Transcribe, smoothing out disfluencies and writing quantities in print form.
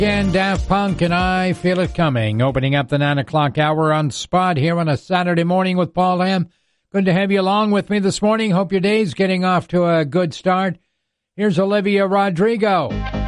And Daft Punk and I Feel It Coming, opening up the 9 o'clock hour on Spot here on a Saturday morning with Paul Ham. Good to have you along with me this morning. Hope your day's getting off to a good start. Here's Olivia Rodrigo.